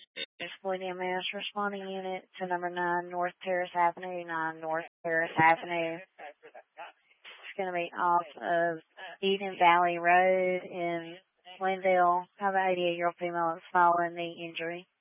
Exploit EMS responding unit to number 9 North Terrace Avenue, 9 North Terrace Avenue. It's going to be off of Eden Valley Road in Glendale. Have an 88-year-old female that's following the injury.